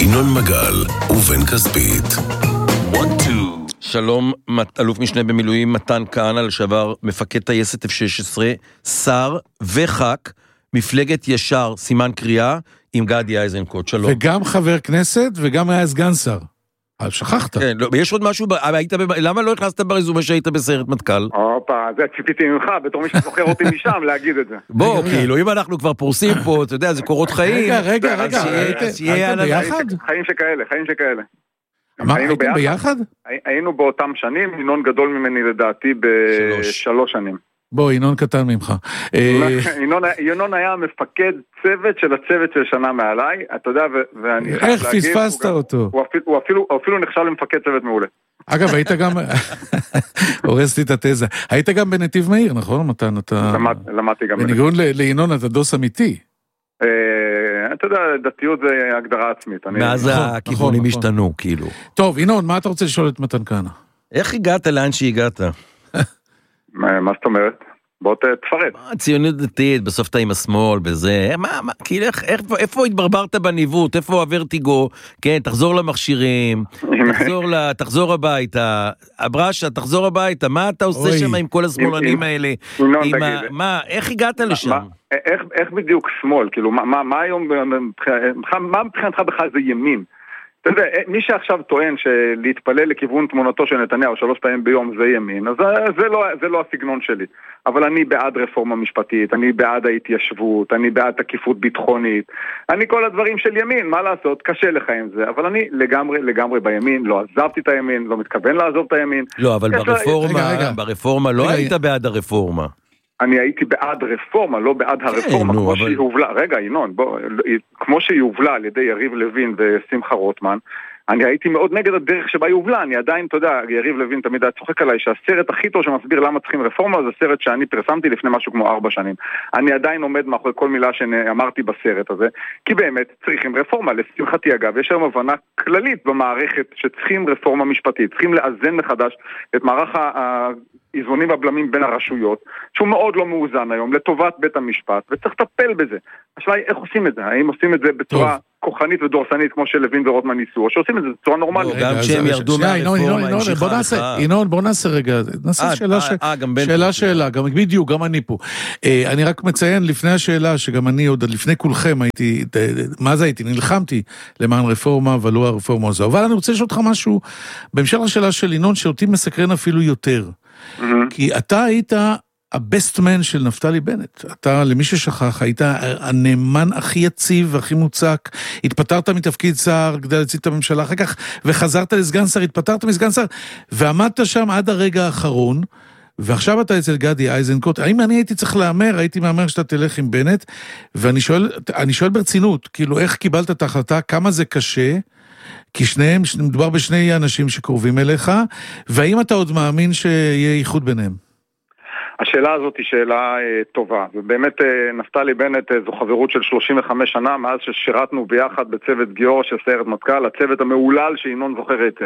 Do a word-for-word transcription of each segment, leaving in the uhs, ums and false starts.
ינון מגל ובן כספית. שלום, אלוף משנה במילואים מתן כהנא, לשעבר מפקד טייסת אף שש עשרה, שר וח"כ, מפלגת ישר, סימן קריאה, עם גדי איזנקוט. שלום. וגם חבר כנסת וגם היה סגן שר. שכחת. כן, לא, יש עוד משהו, היית, למה לא הכנסת ברזומה שהיית בסיירת מטכ"ל? אופה, זה ציפיתי ממך, בתור מי שזוכר אותי משם, להגיד את זה. בוא, כאילו, אם אנחנו כבר פורסים פה, אתה יודע, זה קורות חיים. רגע, רגע, רגע, הייתם ביחד? חיים שכאלה, חיים שכאלה. מה, הייתם ביחד? היינו באותם שנים, ינון גדול ממני לדעתי בשלוש שנים. בוא, ינון קטן ממך. ינון היה מפקד צוות של הצוות של שנה מעליי, אתה יודע, ואני חייב להגיד... איך פספסת אותו? הוא אפילו נחשב למפקד צוות מעולה. אגב, היית גם... הורסתי את התזה. היית גם בנתיב מהיר, נכון, מתן? למדתי גם. בניגוד לינון, אתה דוס אמיתי. אתה יודע, דתיות זה הגדרה עצמית. מאז הכיוונים השתנו, כאילו. טוב, ינון, מה אתה רוצה לשאול את מתן כהנא? איך הגעת לאן שהגעת? מה זאת אומרת? בוא תפרט. ציונות דתית, בסוף אתה עם השמאל, בזה, מה, מה, כאילו, איפה התברברת בניווט, איפה הוורטיגו, כן, תחזור למכשירים, תחזור, תחזור הביתה, אברשה, תחזור הביתה, מה אתה עושה שם עם כל השמאלנים האלה? מה, איך הגעת לשם? איך בדיוק שמאל, כאילו, מה היום, מה מבחינתך בכלל זה ימין? אתה יודע, מי שעכשיו טוען שלהתפלל לכיוון תמונתו של נתניהו שלוש פעמים ביום זה ימין, אז זה לא, זה לא הסגנון שלי. אבל אני בעד רפורמה משפטית, אני בעד ההתיישבות, אני בעד תקיפות ביטחונית, אני כל הדברים של ימין, מה לעשות? קשה לך עם זה, אבל אני לגמרי, לגמרי בימין, לא עזבתי את הימין, לא מתכוון לעזוב את הימין. לא, אבל ברפורמה, רגע, רגע. ברפורמה לא רגע, היית בעד הרפורמה. אני הייתי בעד רפורמה, לא בעד הרפורמה, כמו שהיא הובלה, רגע, ינון, בוא, כמו שהיא הובלה על ידי יריב לוין ושמחה רוטמן, אני הייתי מאוד נגד הדרך שבה היא הובלה, אני עדיין, אתה יודע, יריב לוין תמיד היה צוחק עליי, שהסרט הכי טוב שמסביר למה צריכים רפורמה, זה סרט שאני פרסמתי לפני משהו כמו ארבע שנים. אני עדיין עומד מאחורי כל מילה שאמרתי בסרט הזה, כי באמת צריכים רפורמה, לשמחתי אגב, יש היום הבנה כללית במערכת שצריכים רפורמה משפטית, צריכים לאזן מחדש את מערך ה... איזונים והבלמים בין הרשויות, שהוא מאוד לא מאוזן היום, לטובת בית המשפט, וצריך לטפל בזה. השאלה היא, איך עושים את זה? האם עושים את זה בצורה כוחנית ודורסנית, כמו שלוין ורוטמן ניסו, או שעושים את זה בצורה נורמלית? גם כשהם ירדו מהרפורמה, המשיכה לך. ינון, בוא נעשה רגע, נעשה שאלה שאלה, גם בדיוק, גם אני פה. אני רק מציין לפני השאלה, שגם אני עוד לפני כולכם הייתי, מה זה הייתי? נלחמתי למען רפורמה, אבל לא הרפורמה הזו. אבל אני רוצה לשאול אותך משהו, בהמשך לשאלה של ינון, שאותי מסקרן אפילו יותר. כי אתה היית הבסט מן של נפתלי בנט, אתה למי ששכח, היית הנאמן הכי יציב והכי מוצק, התפטרת מתפקיד שר כדי להציל את הממשלה, אחר כך וחזרת לסגן שר, התפטרת מסגן שר, ועמדת שם עד הרגע האחרון, ועכשיו אתה אצל גדי איזנקוט, האם אני הייתי צריך לאמר, הייתי מאמר שאתה תלך עם בנט, ואני שואל, אני שואל ברצינות, כאילו איך קיבלת את ההחלטה, כמה זה קשה, כי שניהם, מדובר בשני אנשים שקרובים אליך, והאם אתה עוד מאמין שיהיה איחוד ביניהם? השאלה הזאת היא שאלה אה, טובה, ובאמת אה, נפתלי בנט אה, זו חברות של שלושים וחמש שנה, מאז ששירתנו ביחד בצוות גיאור של סיירת מטכ"ל, הצוות המעולל שינון זוכר היטב.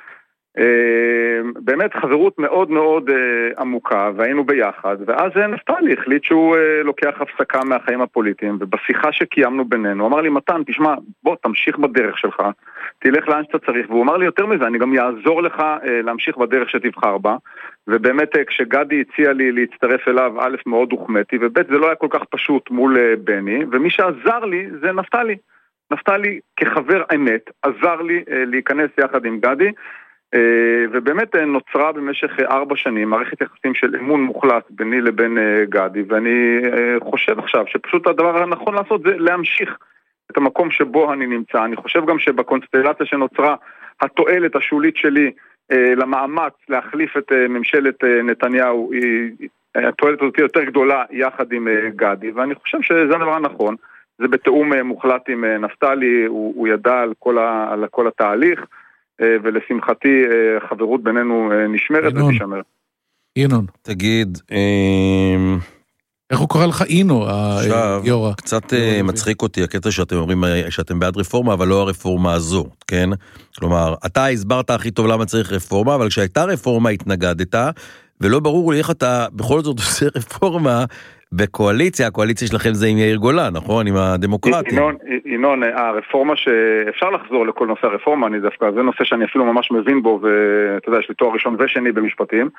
אה, באמת חברות מאוד מאוד אה, עמוקה, והיינו ביחד, ואז אה, נפתלי החליט שהוא אה, לוקח הפסקה מהחיים הפוליטיים, ובשיחה שקיימנו בינינו, הוא אמר לי, מתן, תשמע, בוא תמשיך בדרך שלך, תלך לאן שאתה צריך, והוא אמר לי יותר מזה, אני גם יעזור לך אה, להמשיך בדרך שתבחר בה, ובאמת אה, כשגדי הציע לי להצטרף אליו, א' מאוד הוחמאתי, וב' זה לא היה כל כך פשוט מול אה, בני, ומי שעזר לי זה נפתלי. נפתלי כחבר אמת עזר לי אה, להיכנס יחד עם גדי, אה, ובאמת אה, נוצרה במשך אה, ארבע שנים מערכת יחסים של אמון מוחלט ביני לבין אה, גדי, ואני אה, חושב עכשיו שפשוט הדבר הנכון לעשות זה להמשיך את המקום שבו אני נמצא. אני חושב גם שבקונסטלציה שנוצרה, התועלת השולית שלי אה, למאמץ להחליף את אה, ממשלת אה, נתניהו, היא, התועלת הזאת יותר גדולה יחד עם אה, גדי, ואני חושב שזה הדבר הנכון. זה בתאום אה, מוחלט עם אה, נפתלי, הוא, הוא ידע על כל, ה, על כל התהליך, אה, ולשמחתי אה, חברות בינינו אה, נשמרת ותשמר. ינון. תגיד... אה... איך הוא קורא לך אינו, היורה? קצת מצחיק אותי הקטע שאתם אומרים שאתם בעד רפורמה, אבל לא הרפורמה הזו, כן? כלומר, אתה הסברת הכי טוב למה צריך רפורמה, אבל כשהייתה רפורמה התנגדת, ולא ברור לי איך אתה בכל זאת עושה רפורמה, בקואליציה, הקואליציה שלכם זה עם יאיר גולן, נכון? עם הדמוקרטים. ינון, הרפורמה שאפשר לחזור לכל נושא הרפורמה, אני דווקא, זה נושא שאני אפילו ממש מבין בו, ואתה יודע, יש לי תואר ראשון ושני במשפטים.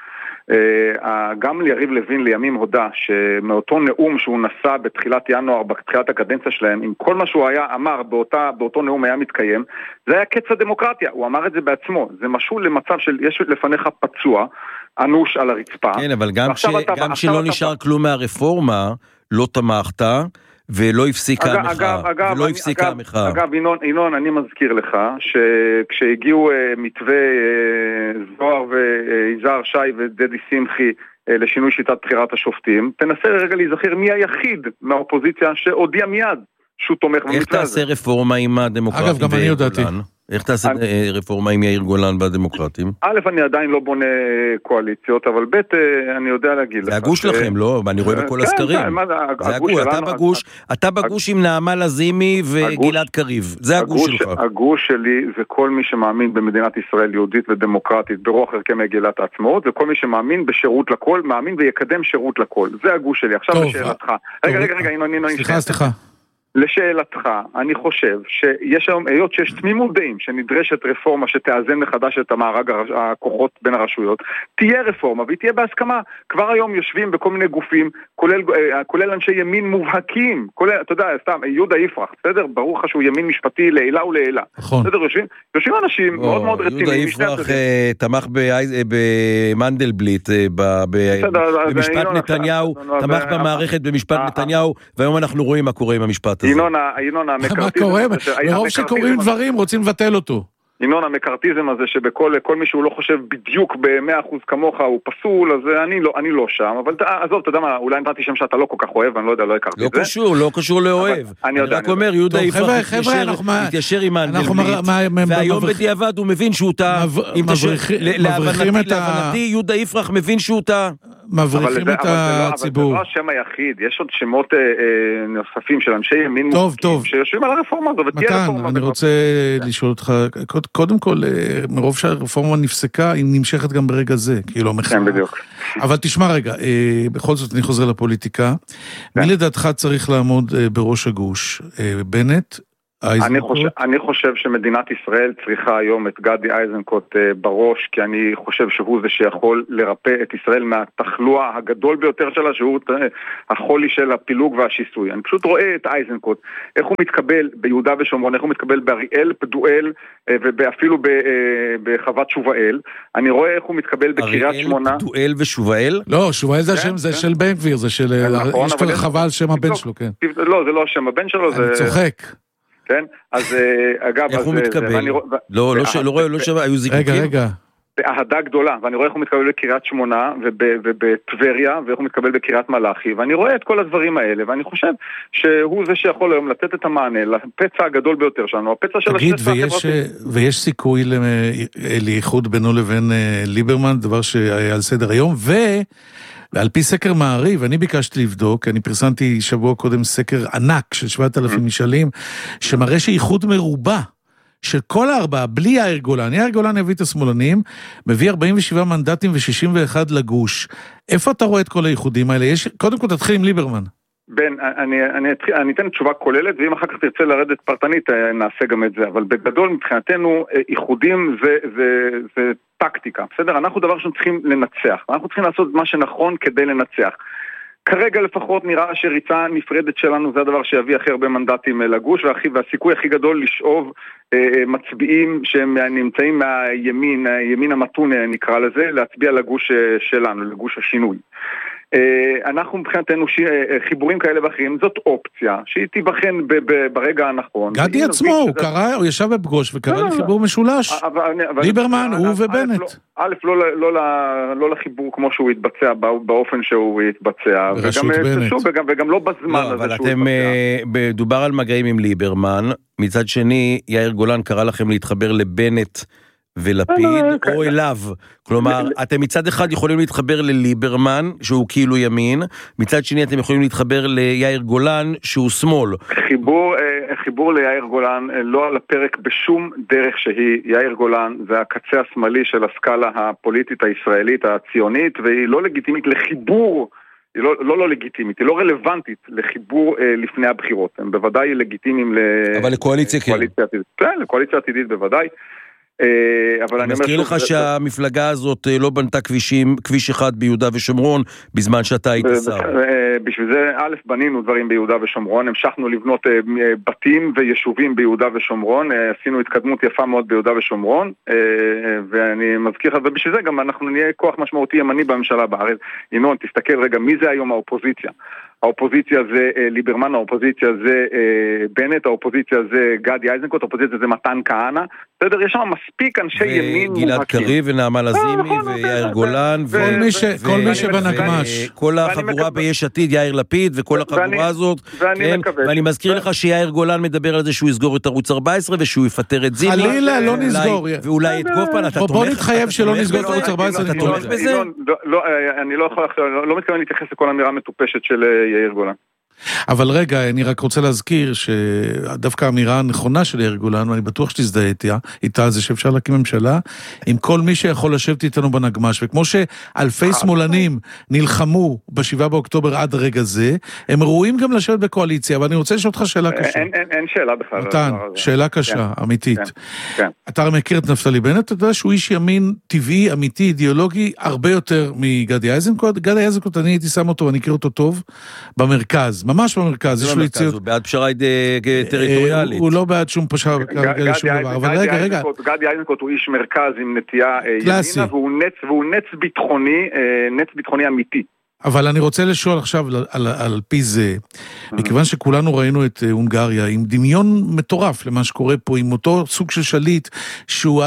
גם יריב לוין לימים הודע שמאותו נאום שהוא נשא בתחילת ינואר, בתחילת הקדנציה שלהם, עם כל מה שהוא היה אמר באותה, באותו נאום היה מתקיים, זה היה קץ הדמוקרטיה, הוא אמר את זה בעצמו, זה משהו למצב של יש לפניך פצוע, אנוש על הרצפה. כן, אבל גם, ש... אתה, גם שלא נשאר אתה... כלום מהרפורמה, לא תמכת, ולא הפסיקה המחאה, ולא הפסיקה המחאה. אגב, ינון, ינון, אני מזכיר לך, שכשהגיעו מתווה זוהר ויזהר שי ודדי שמחי, לשינוי שיטת בחירת השופטים, תנסה רגע להיזכר מי היחיד מהאופוזיציה שהודיע מיד שהוא תומך במתווה הזה. איך תעשה רפורמה עם הדמוקרטים? אגב, גם אני יודעתי. איך תעשה רפורמה עם יאיר גולן בדמוקרטים? א', אני עדיין לא בונה קואליציות, אבל ב', אני יודע להגיד לך. זה הגוש שלכם, לא? אני רואה בכל הסקרים. זה הגוש, אתה בגוש, אתה בגוש עם נעמה לזימי וגלעד קריב. זה הגוש שלך. הגוש שלי זה כל מי שמאמין במדינת ישראל יהודית ודמוקרטית, ברוח ערכי מגילת העצמאות, וכל מי שמאמין בשירות לכל, מאמין ויקדם שירות לכל. זה הגוש שלי. עכשיו לשאלתך. רגע, רגע, רגע, סליחה, סליחה. לשאלתך, אני חושב שיש היום, היות שיש תמימות דעים שנדרשת רפורמה שתאזן מחדש את המארג הכוחות בין הרשויות, תהיה רפורמה והיא תהיה בהסכמה. כבר היום יושבים בכל מיני גופים, כולל, כולל אנשי ימין מובהקים, כולל, אתה יודע, סתם, יהודה יפרח, בסדר? ברור לך שהוא ימין משפטי לעילה ולעילה. נכון. בסדר, יושבים, יושבים אנשים או, מאוד מאוד רציניים. יהודה יפרח תמך במנדלבליט, במשפט נתניהו, תמך במערכת במשפט נתניהו, והיום אנחנו רואים מה קורה עם המשפט. ינון, ינון המקרטיזם... מה קורה? מרוב שקוראים דברים רוצים לבטל אותו. ינון המקרטיזם הזה שבכל כל מי שהוא לא חושב בדיוק ב-מאה אחוז כמוך הוא פסול, אז אני לא, אני לא שם, אבל עזוב, אתה יודע מה, אולי נתתי שם שאתה לא כל כך אוהב, אני לא יודע, לא הכרתי את זה. לא קשור, לא קשור לאוהב. אני רק אומר, יהודה יפרח התיישר עם מנדלבליט, והיום בדיעבד הוא מבין שהוא טעה. להבנתי, יהודה יפרח מבין שהוא טעה. מבריחים את הציבור. אבל זה לא השם היחיד, יש עוד שמות נוספים של אנשי ימין מובהקים שיושבים על הרפורמה הזו, ותהיה רפורמה. מתן, אני רוצה לשאול אותך, קודם כל, מרוב שהרפורמה נפסקה, היא נמשכת גם ברגע זה, כאילו המחאה. כן, בדיוק. אבל תשמע רגע, בכל זאת אני חוזר לפוליטיקה, מי לדעתך צריך לעמוד בראש הגוש? בנט? אני חושב, אני חושב שמדינת ישראל צריכה היום את גדי איזנקוט בראש, כי אני חושב שהוא זה שיכול לרפא את ישראל מהתחלואה הגדול ביותר שלה, שהוא החולי של הפילוג והשיסוי. אני פשוט רואה את איזנקוט, איך הוא מתקבל ביהודה ושומרון, איך הוא מתקבל באריאל, פדואל, ואפילו בחוות שובאל. אני רואה איך הוא מתקבל בקריית שמונה. אריאל, פדואל ושובאל? לא, שובאל זה השם, זה של בן גביר, זה של, יש כבר חווה על שם הבן שלו, כן. לא, זה לא השם הבן שלו, זה... אני צוחק. כן, אז אגב... איך הוא מתקבל? לא, לא רואה, לא שווה, היו זיקוקים. רגע, רגע. באהדה גדולה, ואני רואה איך הוא מתקבל בקריית שמונה ובטבריה, ואיך הוא מתקבל בקריית מלאכי, ואני רואה את כל הדברים האלה, ואני חושב שהוא זה שיכול היום לתת את המענה לפצע הגדול ביותר שלנו, הפצע של תגיד, ויש סיכוי לייחוד בינו לבין ליברמן, דבר שהיה על סדר היום, ו... ועל פי סקר מעריב, אני ביקשתי לבדוק, אני פרסמתי שבוע קודם סקר ענק של שבעת אלפים משאלים, שמראה שאיחוד מרובה של כל הארבעה, בלי יאיר גולן, יאיר גולן יביא את השמאלנים, מביא ארבעים ושבעה מנדטים ו-שישים ואחד לגוש. איפה אתה רואה את כל האיחודים האלה? יש, קודם כל תתחיל עם ליברמן. בן, אני, אני, אני אתן תשובה כוללת, ואם אחר כך תרצה לרדת פרטנית, נעשה גם את זה. אבל בגדול, מבחינתנו, איחודים זה, זה, זה טקטיקה. בסדר? אנחנו דבר שאנחנו צריכים לנצח. אנחנו צריכים לעשות מה שנכון כדי לנצח. כרגע לפחות נראה שריצה נפרדת שלנו זה הדבר שיביא הכי הרבה מנדטים לגוש, והכי, והסיכוי הכי גדול לשאוב אה, מצביעים שהם נמצאים מהימין, הימין המתון נקרא לזה, להצביע לגוש שלנו, לגוש השינוי. אנחנו מבחינתנו חיבורים כאלה ואחרים, זאת אופציה שהיא תיבחן ברגע הנכון. גדי עצמו, הוא קרא, הוא ישב בפגוש וקרא לחיבור משולש, ליברמן, הוא ובנט. א', לא לחיבור כמו שהוא התבצע, באופן שהוא התבצע, וגם לא בזמן הזה שהוא התבצע. אבל דובר על מגעים עם ליברמן, מצד שני, יאיר גולן קרא לכם להתחבר לבנט, ולפיד או אליו, כלומר אתם מצד אחד יכולים להתחבר לליברמן שהוא כאילו ימין, מצד שני אתם יכולים להתחבר ליאיר גולן שהוא שמאל. חיבור, חיבור ליאיר גולן לא על הפרק בשום דרך שהיא. יאיר גולן זה הקצה השמאלי של הסקאלה הפוליטית הישראלית הציונית, והיא לא לגיטימית לחיבור היא לא, לא, לא לגיטימית, היא לא רלוונטית לחיבור אה, לפני הבחירות. הם בוודאי לגיטימיים ל... אבל לקואליציה כן. כן, לקואליציה עתידית בוודאי. אני מזכיר לך שהמפלגה הזאת לא בנתה כבישים, כביש אחד ביהודה ושומרון בזמן שאתה היית שר. בשביל זה א' בנינו דברים ביהודה ושומרון, המשכנו לבנות בתים ויישובים ביהודה ושומרון, עשינו התקדמות יפה מאוד ביהודה ושומרון, ואני מזכיר לך, ובשביל זה גם אנחנו נהיה כוח משמעותי ימני בממשלה בארץ. ינון, תסתכל רגע, מי זה היום האופוזיציה? האופוזיציה זה ליברמן, האופוזיציה זה בנט, האופוזיציה זה גדי איזנקוט, האופוזיציה זה מתן כהנא. בסדר, יש שם מספיק אנשי ימין מובהקים. וגלעד קריב ונעמה לזימי ויאיר גולן. כל מי שבנגמש. כל החבורה ביש עתיד, יאיר לפיד וכל החבורה הזאת. ואני מזכיר לך שיאיר גולן מדבר על זה שהוא יסגור את ערוץ ארבע עשרה ושהוא יפטר את זימי. חלילה, לא נסגור. ואולי את גופן, אתה תומך? בוא נתחייב שלא נסגור את ערוץ ארבע עשרה. אתה תומך בזה? אני לא מתכוון להתייחס לכל אמירה מטופשת של יאיר גולן. אבל רגע, אני רק רוצה להזכיר שדווקא האמירה הנכונה של יאיר גולן, ואני בטוח שתזדהה איתה, זה שאפשר להקים ממשלה עם כל מי שיכול לשבת איתנו בנגמש, וכמו שאלפי שמאלנים נלחמו בשבעה באוקטובר עד רגע זה, הם ראויים גם לשבת בקואליציה, אבל אני רוצה לשאול אותך שאלה קשה. אין שאלה בכלל. נתן, שאלה קשה, אמיתית. אתה מכיר את נפתלי בנט, אתה יודע שהוא איש ימין טבעי, אמיתי, אידיאולוגי, הרבה יותר מגדי איזנקוט. גדי איזנקוט, אני הייתי שם אותו, ואני מכיר אותו טוב, במרכז. ממש במרכז, יש לו יציאות. הוא בעד פשרה טריטוריאלית. הוא לא בעד שום פשרה, שום דבר. אבל רגע, רגע. גדי איזנקוט הוא איש מרכז עם נטייה ימינה, והוא נץ ביטחוני, נץ ביטחוני אמיתי. אבל אני רוצה לשאול עכשיו על פי זה, מכיוון שכולנו ראינו את הונגריה, עם דמיון מטורף למה שקורה פה, עם אותו סוג של שליט, שהוא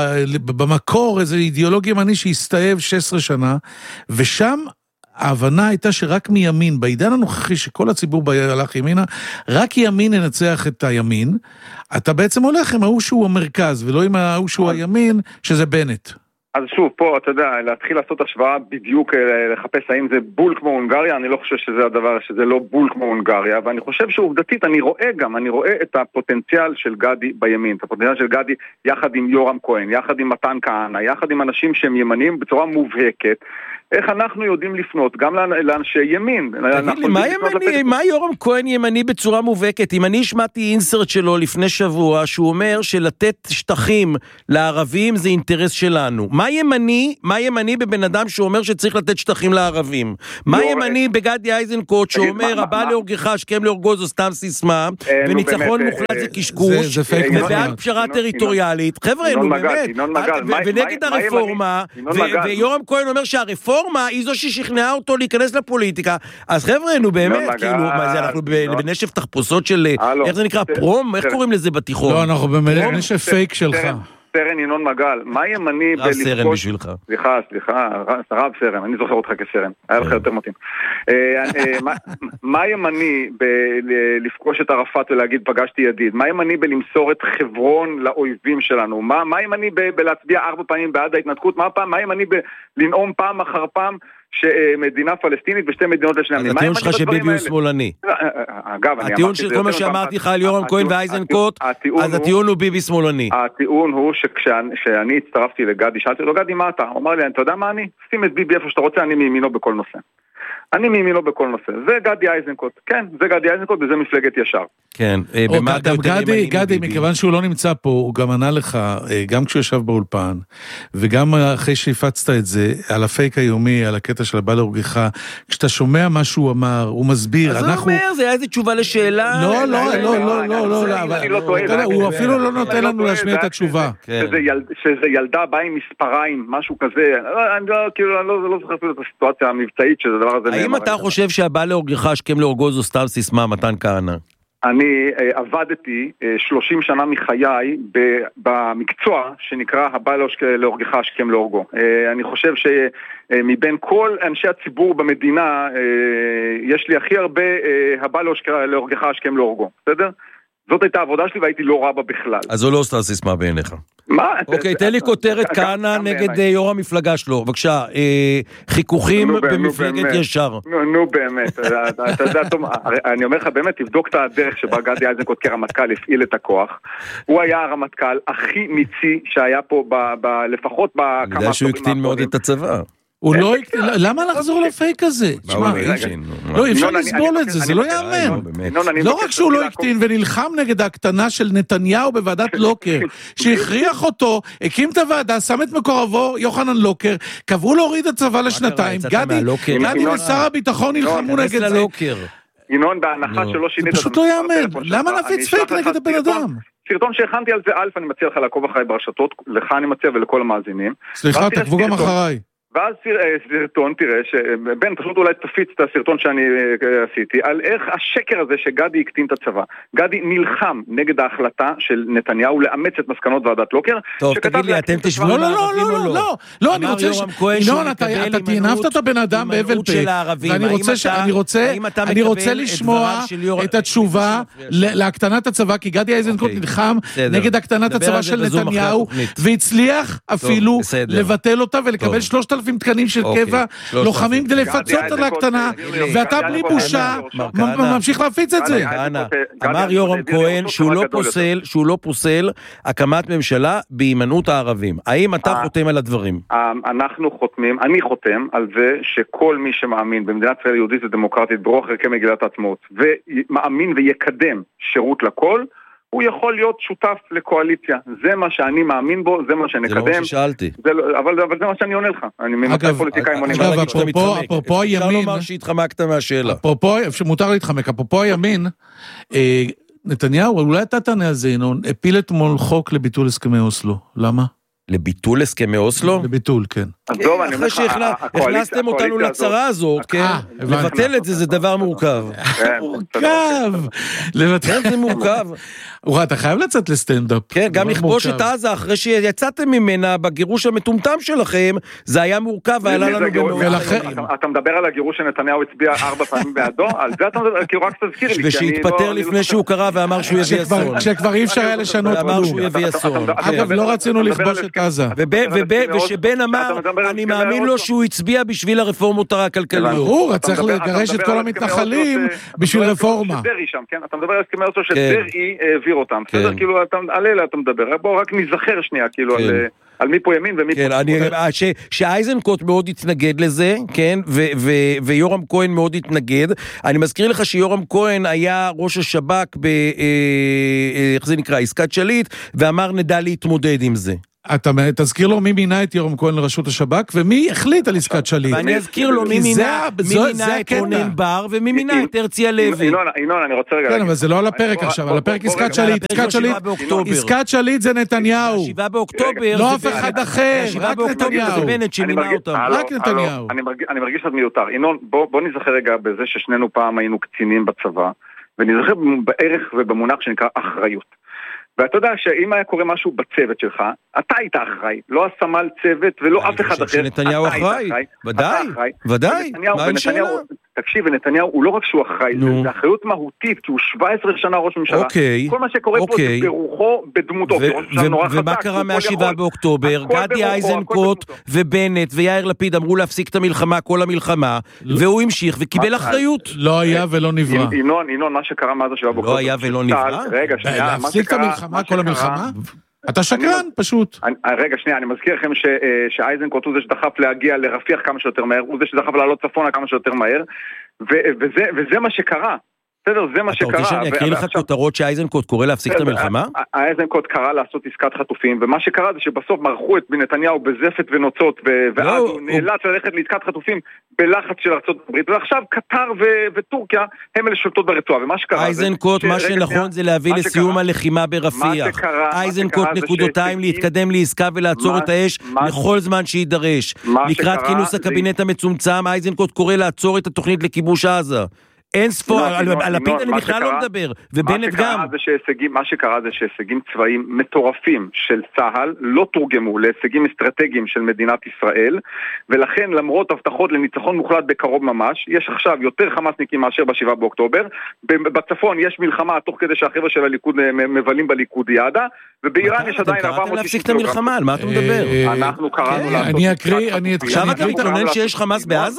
במקור איזה אידיאולוגיה ימני שהסתאב שש עשרה שנה, ושם ההבנה הייתה שרק מימין, בעידן הנוכחי שכל הציבור הלך ימינה, רק ימין ינצח את הימין, אתה בעצם הולך עם ההוא שהוא המרכז, ולא עם ההוא שהוא הימין, שזה בנט. אז שוב, פה, אתה יודע, להתחיל לעשות השוואה בדיוק, לחפש האם זה בול כמו הונגריה, אני לא חושב שזה הדבר, שזה לא בול כמו הונגריה, ואני חושב שעובדתית, אני רואה גם, אני רואה את הפוטנציאל של גדי בימין, את הפוטנציאל של גדי יחד עם יורם כהן, יחד עם מתן כהנא, יחד עם אנשים שהם ימנים בצורה מובהקת, איך אנחנו יודעים לפנות, גם לאנשי ימין. תגיד לי, מה ימני, מה יורם כהן ימני בצורה מובהקת? אם אני השמעתי אינסרט שלו לפני שבוע, שהוא אומר שלתת שטחים לערבים זה אינטרס שלנו. מה ימני, מה ימני בבן אדם שאומר שצריך לתת שטחים לערבים? מה ימני בגדי איזנקוט שאומר, הבא להורגך, השכם להורגו זו סתם סיסמה, וניצחון מוחלט זה קשקוש, ובעד פשרה טריטוריאלית. חבר'ה, נו באמת, ונגד הרפורמה, ויורם כהן אומר שהרפורמה היא זו ששכנעה אותו להיכנס לפוליטיקה. אז חבר'ה, נו באמת, כאילו, מה זה, אנחנו בנשף תחפושות של, איך זה נקרא, פרום? איך קוראים לזה בתיכון? לא, אנחנו בנשף פייק שלך. סרן ינון מגל, מה ימני רב סרן בשבילך. סליחה, סליחה, רב סרן, אני זוכר אותך כסרן, היה לך יותר מתאים. מה ימני בלפגוש את ערפאת ולהגיד פגשתי ידיד? מה ימני בלמסור את חברון לאויבים שלנו? מה ימני בלהצביע ארבע פעמים בעד ההתנתקות? מה ימני בלנאום פעם אחר פעם שמדינה פלסטינית בשתי מדינות לשני עמים? אז הטיעון שלך שביבי הוא שמאלני. אגב, אני הטיעון של כל מה שאמרתי לך על יורם כהן ואייזנקוט, אז הטיעון הוא ביבי שמאלני. הטיעון הוא שכשאני הצטרפתי לגדי, שאלתי לו, גדי, מה אתה? הוא אמר לי, אתה יודע מה אני? שים את ביבי איפה שאתה רוצה, אני מימינו בכל נושא. אני מימינו בכל נושא. זה גדי איזנקוט. כן, זה גדי איזנקוט וזה מפלגת ישר. כן. גם גדי, גדי, מכיוון שהוא לא נמצא פה, הוא גם ענה לך, גם כשהוא ישב באולפן, וגם אחרי שהפצת את זה, על הפייק היומי, על הקטע של הבא להורגך, כשאתה שומע מה שהוא אמר, הוא מסביר, אז הוא אומר, זה היה איזה תשובה לשאלה. לא, לא, לא, לא, לא, הוא אפילו לא נותן לנו להשמיע את התשובה. שזה ילדה באה עם מספריים, משהו כזה. אני לא זוכר אפילו את הסיטואציה המבצעית של הדבר הזה. האם אתה חושב שהבא להורגך השכם להורגו זו סתם סיסמה מתן כהנא? אני עבדתי שלושים שנה מחיי במקצוע שנקרא הבא להורגך השכם להורגו. אני חושב שמבין כל אנשי הציבור במדינה יש לי הכי הרבה הבא להורגך השכם להורגו. בסדר? זאת הייתה העבודה שלי והייתי לא רבה בכלל. אז זו לא סתם סיסמה בעיניך. מה? אוקיי, תן לי כותרת כהנא נגד יו"ר המפלגה שלו. בבקשה, חיכוכים במפלגת ישר. נו באמת, אתה יודע, אני אומר לך באמת, תבדוק את הדרך שבה גדי איזנקוט כרמטכ"ל הפעיל את הכוח. הוא היה הרמטכ"ל הכי ניצי שהיה פה, לפחות בכמה... אני יודע שהוא הקטין מאוד את הצבא. הוא לא... למה לחזור לפייק הזה? לא, אפשר לסבול את זה, זה לא יאמן. לא רק שהוא לא הקטין ונלחם נגד ההקטנה של נתניהו בוועדת לוקר, שהכריח אותו, הקים את הוועדה, שם את מקורבו, יוחנן לוקר, קבעו להוריד הצבא לשנתיים, גדי ושר הביטחון נלחמו נגד זה. ינון, בהנחה שלא שינית... זה פשוט לא יאמן, למה להפיץ פייק נגד הבן אדם? סרטון שהכנתי על זה, אלף, אני מציע לך לעקוב אחריי ברשתות, לך אני מציע ולכל המאזינים. סליחה, תעקבו גם אחריי. ואז סרטון, תראה, שבן, פשוט אולי תפיץ את הסרטון שאני עשיתי, על איך השקר הזה שגדי הקטין את הצבא. גדי נלחם נגד ההחלטה של נתניהו לאמץ את מסקנות ועדת לוקר. טוב, תגיד לי, אתם תשמעו לא, לא, לא, לא, לא, לא, אני רוצה ש... ינון, אתה תענפת את הבן אדם באבל פה, ואני רוצה לשמוע את התשובה להקטנת הצבא, כי גדי איזנקוט נלחם נגד הקטנת הצבא של נתניהו, והצליח אפילו לבטל אותה ולקבל שלושת אלפים תקנים של קבע, לוחמים כדי לפצות על הקטנה, ואתה בלי בושה ממשיך להפיץ את זה. אמר יורם כהן שהוא לא פוסל, שהוא לא פוסל הקמת ממשלה בהימנעות הערבים. האם אתה חותם על הדברים? אנחנו חותמים, אני חותם על זה שכל מי שמאמין במדינת ישראל יהודית ודמוקרטית ברוח ערכי מגילת העצמאות, ומאמין ויקדם שירות לכל, הוא יכול להיות שותף לקואליציה. זה מה שאני מאמין בו, זה מה שנקדם. זה לא מה ששאלתי. אבל, אבל זה מה שאני עונה לך. אני ממתי פוליטיקאים עונים. אגב, אפרופו, אפרופו הימין... אפשר לומר שהתחמקת מהשאלה. אפרופו, שמותר להתחמק, אפרופו הימין, נתניהו, אולי אתה תענה על זה, ינון, הפיל אתמול חוק לביטול הסכמי אוסלו. למה? לביטול הסכמי אוסלו? לביטול, כן. אחרי שהכנסתם אותנו לצרה הזאת, כן? לבטל את זה, זה דבר מורכב. מורכב! לבטל זה מורכב. אורי, אתה חייב לצאת לסטנדאפ. כן, גם לכבוש את עזה, אחרי שיצאתם ממנה בגירוש המטומטם שלכם, זה היה מורכב, ועלה לנו במאוד. אתה מדבר על הגירוש שנתניהו הצביע ארבע פעמים בעדו? על זה אתה מדבר, כי הוא רק תזכיר לי. ושהתפטר לפני שהוא קרא ואמר שהוא יביא אסון. כשכבר אי אפשר היה לשנות ואמר שהוא יביא אסון. אגב, לא רצינו לכבוש את עזה. ושבן אמר, אני מאמין לו שהוא הצביע בשביל הרפורמות הכלכליות. ברור, צריך לגרש את כל המתנחלים בשביל רפורמה. אתה מדבר על הסכמי אוסלו שדרעי העביר אותם. בסדר, כאילו, על אלה אתה מדבר. בואו רק נזכר שנייה, כאילו, על מי פה ימין ומי פה... כן, שאייזנקוט מאוד התנגד לזה, כן, ויורם כהן מאוד התנגד. אני מזכיר לך שיורם כהן היה ראש השב"כ ב... איך זה נקרא? עסקת שליט, ואמר נדע להתמודד עם זה. אתה תזכיר לו מי מינה את יורם כהן לראשות השב"כ, ומי החליט על עסקת שליט. ואני אזכיר לו מי מינה את רונן בר, ומי מינה את הרצי הלוי. ינון, אני רוצה רגע... כן, אבל זה לא על הפרק עכשיו, על הפרק עסקת שליט. עסקת שליט זה נתניהו. שבעה באוקטובר. לא אף אחד אחר, רק נתניהו. זה בנט שמינה אותם. רק נתניהו. אני מרגיש שאת מיותר. ינון, בוא נזכר רגע בזה ששנינו פעם היינו קצינים בצבא, ונזכר בערך ובמונח שנקרא אחריות. ואתה יודע שאם היה קורה משהו בצוות שלך, אתה היית אחראי, לא הסמל צוות ולא אף אחד אחר. אני חושב שנתניהו אחראי, ודאי, ודאי, מה אין שאלה? תקשיב, ונתניהו הוא לא רק שהוא אחראי, זה אחריות מהותית, כי הוא שבע עשרה שנה ראש ממשלה. כל מה שקורה פה זה ברוחו, בדמותו. ומה קרה מהשבעה באוקטובר? גדי איזנקוט ובנט ויאיר לפיד אמרו להפסיק את המלחמה, כל המלחמה, והוא המשיך וקיבל אחריות. לא היה ולא נברא. ינון, ינון, מה שקרה מאז השבעה באוקטובר. לא היה ולא נברא? רגע, שנייה, להפסיק את המלחמה, כל המלחמה? אתה שקרן, פשוט. רגע, שנייה, אני מזכיר לכם שאייזנקוט הוא זה שדחף להגיע לרפיח כמה שיותר מהר, הוא זה שדחף לעלות צפונה כמה שיותר מהר, וזה מה שקרה. בסדר, זה מה שקרה. אתה רוצה שאני אקריא לך כותרות שאייזנקוט קורא להפסיק את המלחמה? אייזנקוט קרא לעשות עסקת חטופים, ומה שקרה זה שבסוף מרחו את נתניהו בזפת ונוצות, ואז הוא נאלץ ללכת לעסקת חטופים בלחץ של ארצות הברית, ועכשיו קטר וטורקיה הם אלה שולטות ברצועה, ומה שקרה... אייזנקוט, מה שנכון זה להביא לסיום הלחימה ברפיח. אייזנקוט נקודותיים להתקדם לעסקה ולעצור את האש לכל זמן שידרש. לקראת כינוס הקבינט המצומצם, אייזנקוט קורא לעצור את התוכנית לכיבוש עזה. אין ספור, על לפיד אני בכלל לא מדבר, ובנט גם. מה שקרה זה שהישגים צבאיים מטורפים של צה"ל לא תורגמו להישגים אסטרטגיים של מדינת ישראל, ולכן למרות הבטחות לניצחון מוחלט בקרוב ממש, יש עכשיו יותר חמאסניקים מאשר בשבעה באוקטובר, בצפון יש מלחמה תוך כדי שהחבר'ה של הליכוד מבלים בליכודיאדה, ובאיראן יש עדיין ארבע מאות קראתם להפסיק את המלחמה, על מה אתה מדבר? אנחנו קראנו לעשות... אני אקריא, אני עכשיו אתה מתלונן שיש חמאס בעזה?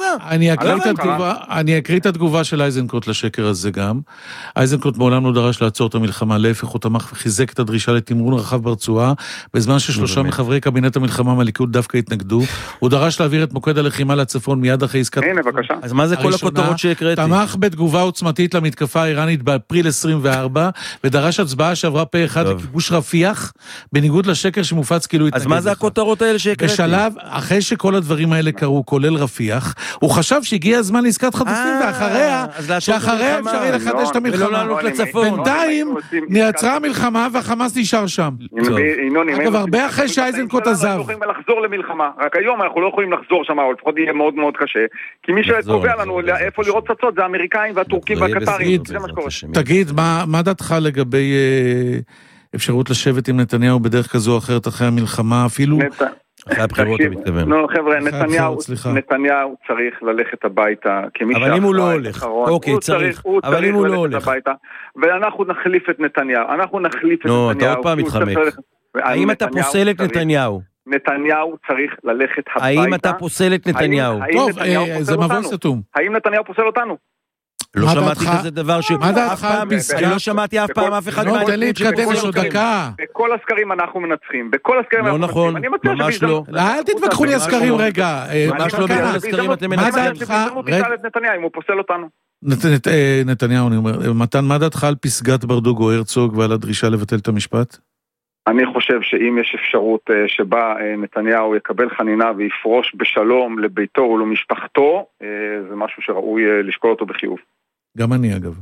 אני אקריא את התגובה של אייזנקוט לשקר הזה גם. אייזנקוט מעולם לא דרש לעצור את המלחמה, להפך הוא תמך וחיזק את הדרישה לתמרון רחב ברצועה, בזמן ששלושה מחברי קבינט המלחמה מהליכוד דווקא התנגדו. הוא דרש להעביר את מוקד הלחימה לצפון מיד אחרי עסקת... הנה, בבקשה. אז מה זה כל הכותרות שהקראתי? תמך בתגובה עוצמתית למתקפה האיראנית באפריל עשרים וארבע, ודרש הצבעה שעברה פה אחד לכיבוש רפיח, בניגוד לשקר שמופץ כאילו התנגד. אז מה זה הכותרות האלה שהקראתי? בשלב, אחרי שכל הדברים האלה קרו, כולל רפיח, הוא חשב שהגיע הזמן לעסקת חטופים, ואחריה, שאחריה אפשר יהיה לחדש את המלחמה. בינתיים, נעצרה המלחמה והחמאס נשאר שם. אגב, הרבה אחרי שאייזנקוט עזב. אנחנו לא יכולים לחזור למלחמה, רק היום אנחנו לא יכולים לחזור שם, אבל לפחות יהיה מאוד מאוד קשה, כי מי שקובע לנו איפה לראות פצצות, זה האמריקאים והטורקים והקטרים. תגיד, מה דעתך לגבי אפשרות לשבת עם נתניהו בדרך כזו או אחרת אחרי המלחמה, אפילו... אחרי הבחירות אתה מתכוון. לא, חבר'ה, נתניהו צריך ללכת הביתה, אבל אם הוא לא הולך, אוקיי, צריך, אבל אם הוא לא הולך. ואנחנו נחליף את נתניהו, אנחנו נחליף את נתניהו. נתניהו. נו, אתה עוד פעם מתחמק. האם אתה פוסל את נתניהו? נתניהו צריך ללכת הביתה. האם אתה פוסל את נתניהו? טוב, זה מבוא סתום. האם נתניהו פוסל אותנו? לא שמעתי כזה דבר ש... מה דעתך? אני לא שמעתי אף פעם אף אחד... לא, תן לי להתקדם, יש עוד דקה. בכל הסקרים אנחנו מנצחים, בכל הסקרים אנחנו מנצחים. לא נכון, ממש לא. אל תתווכחו לי הסקרים רגע. ממש לא בכל הסקרים אתם מנצחים. מה דעתך? נתניהו, אם הוא פוסל אותנו. נתניהו, אני אומר, מתן, מה דעתך על פסגת ברדוגו הרצוג ועל הדרישה לבטל את המשפט? אני חושב שאם יש אפשרות שבה נתניהו יקבל חנינה ויפרוש בשלום לביתו ולמשפחתו, זה משהו שראוי לשקול אותו בחיוב. גם אני אגב.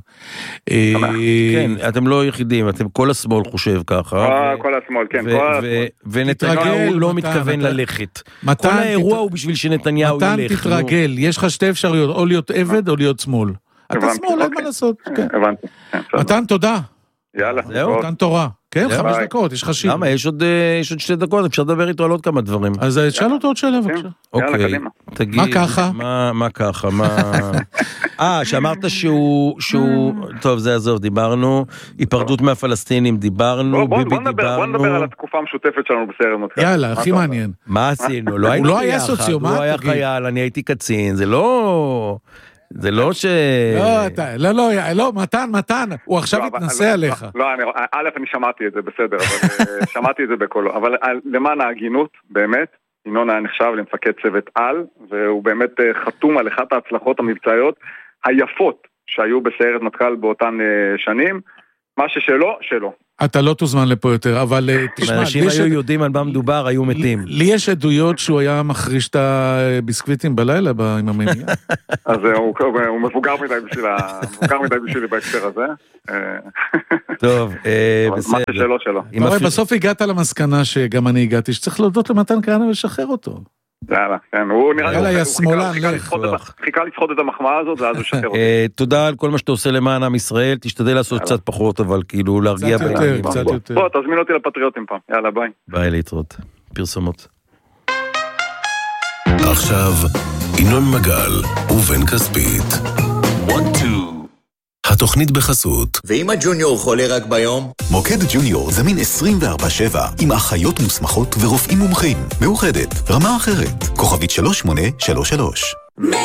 כן, אתם לא יחידים, אתם כל השמאל חושב ככה. כל השמאל, כן. ונתניהו לא מתכוון ללכת. כל האירוע הוא בשביל שנתניהו ילך. מתן תתרגל, יש לך שתי אפשרויות, או להיות עבד או להיות שמאל. אתה שמאל, אין מה לעשות. הבנתי. מתן, תודה. יאללה. זהו. מתן תורה. כן, חמש דקות, יש לך שיר. למה? יש עוד שתי דקות, אפשר לדבר איתו על עוד כמה דברים. אז שאל אותו עוד שאלה, בבקשה. אוקיי, תגיד. מה ככה? מה ככה? מה... אה, שאמרת שהוא, שהוא... טוב, זה עזוב, דיברנו. היפרדות מהפלסטינים, דיברנו. בוא נדבר על התקופה המשותפת שלנו בסיירת מטכ"ל. יאללה, הכי מעניין. מה עשינו? הוא לא היה סוציומט, הוא היה חייל, אני הייתי קצין, זה לא... זה לא ש... לא, אתה, לא, לא, לא, מתן, מתן, הוא עכשיו התנסה עליך. לא, א', אני שמעתי את זה, בסדר, אבל שמעתי את זה בקולו, אבל למען ההגינות, באמת, ינון היה נחשב למפקד צוות על, והוא באמת חתום על אחת ההצלחות המבצעיות היפות שהיו בסיירת מטכ"ל באותן שנים, מה ששלו, שלו. אתה לא תוזמן לפה יותר, אבל תשמע... אנשים היו יודעים על מה מדובר, היו מתים. לי יש עדויות שהוא היה מחריש את הביסקוויטים בלילה עם המימיה. אז הוא מבוגר מדי בשבילי בהקשר הזה. טוב, בסדר. מה ששלו, שלו. בסוף הגעת למסקנה שגם אני הגעתי, שצריך להודות למתן כהנא ולשחרר אותו. יאללה, כן, הוא נראה יאללה, יא שמאלן, חיכה לצחוט את המחמאה הזאת, ואז הוא שחרר אותי. תודה על כל מה שאתה עושה למען עם ישראל, תשתדל לעשות קצת פחות, אבל כאילו להרגיע קצת יותר, קצת יותר. בוא, תזמין אותי לפטריוטים פעם, יאללה, ביי. ביי, להתראות. פרסומות. עכשיו, ינון מגל ובן כספית. התוכנית בחסות. ואם הג'וניור חולה רק ביום? מוקד ג'וניור זמין עשרים וארבע שבע עם אחיות מוסמכות ורופאים מומחים. מאוחדת, רמה אחרת. כוכבית שלוש שמונה שלוש שלוש.